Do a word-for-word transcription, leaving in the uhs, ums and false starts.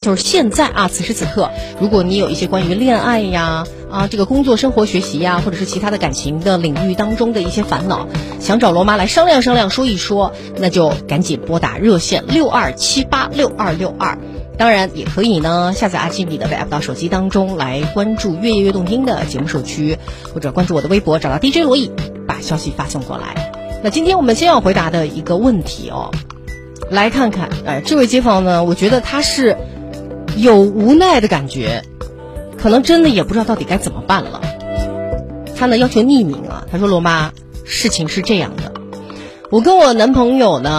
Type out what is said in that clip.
就是现在啊，此时此刻，如果你有一些关于恋爱呀、啊这个工作、生活、学习呀，或者是其他的感情的领域当中的一些烦恼，想找罗妈来商量商量、说一说，那就赶紧拨打热线六二七八六二六二。当然也可以呢，下载阿基米德的 app 到手机当中来关注越夜越动听的节目首区，或者关注我的微博，找到 D J 罗毅，把消息发送过来。那今天我们先要回答的一个问题哦，来看看，呃，这位街坊呢，我觉得他是有无奈的感觉，可能真的也不知道到底该怎么办了。他呢要求匿名啊，他说罗妈，事情是这样的，我跟我男朋友呢